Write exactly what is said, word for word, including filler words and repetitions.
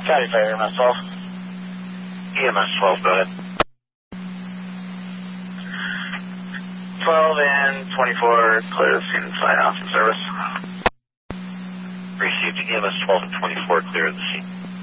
Copy, fire, E M S twelve. E M S twelve, go ahead. twelve and twenty-four, clear the scene and sign off in service. Received E M S twelve and twenty-four, clear the scene.